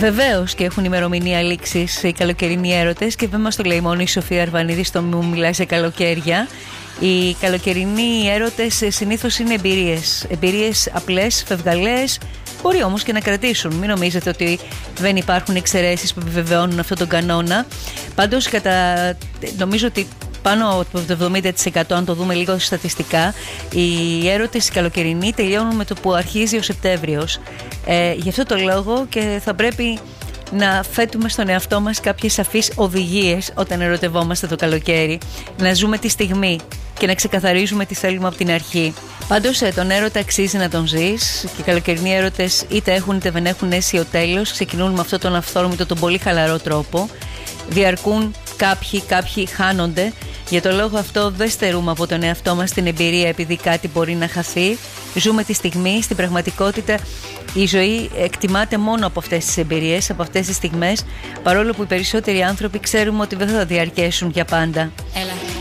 Βεβαίως και έχουν ημερομηνία λήξης οι καλοκαιρινοί έρωτες, και δεν μας το λέει μόνο η Σοφία Αρβανίδη στο Μου Μιλάς για Καλοκαίρια. Οι καλοκαιρινοί έρωτες συνήθως είναι εμπειρίες απλές, φευγαλές, μπορεί όμως και να κρατήσουν. Μην νομίζετε ότι δεν υπάρχουν εξαιρέσεις που επιβεβαιώνουν αυτόν τον κανόνα. Πάντως νομίζω ότι πάνω από το 70%, αν το δούμε λίγο στατιστικά, οι έρωτες καλοκαιρινοί τελειώνουν με το που αρχίζει ο Σεπτέμβριος. Γι' αυτό το λόγο και θα πρέπει να θέτουμε στον εαυτό μας κάποιες σαφείς οδηγίες όταν ερωτευόμαστε το καλοκαίρι. Να ζούμε τη στιγμή και να ξεκαθαρίζουμε τι θέλουμε από την αρχή. Πάντως τον έρωτα αξίζει να τον ζεις, και οι καλοκαιρινοί έρωτες είτε έχουν είτε δεν έχουν αίσιο τέλος. Ξεκινούν με αυτόν τον αυθόρμητο, τον πολύ χαλαρό τρόπο. Διαρκούν κάποιοι χάνονται. Για το λόγο αυτό δεν στερούμε από τον εαυτό μας την εμπειρία επειδή κάτι μπορεί να χαθεί. Ζούμε τη στιγμή, στην πραγματικότητα η ζωή εκτιμάται μόνο από αυτές τις εμπειρίες, από αυτές τις στιγμές, παρόλο που οι περισσότεροι άνθρωποι ξέρουμε ότι δεν θα διαρκέσουν για πάντα.